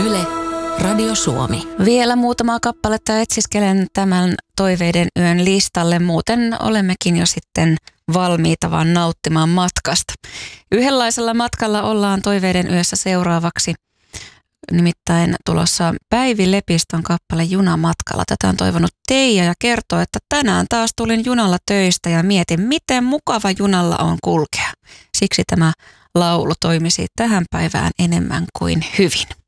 Yle, Radio Suomi. Vielä muutamaa kappaletta etsiskelen tämän Toiveiden yön listalle. Muuten olemmekin jo sitten valmiita vaan nauttimaan matkasta. Yhdenlaisella matkalla ollaan Toiveiden yössä seuraavaksi. Nimittäin tulossa Päivi Lepiston kappale Junamatkalla. Tätä on toivonut Teija ja kertoo, että tänään taas tulin junalla töistä ja mietin, miten mukava junalla on kulkea. Siksi tämä laulu toimisi tähän päivään enemmän kuin hyvin.